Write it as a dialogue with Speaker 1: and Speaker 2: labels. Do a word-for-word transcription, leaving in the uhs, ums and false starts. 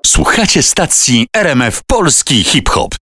Speaker 1: Słuchacie stacji R M F Polski Hip Hop.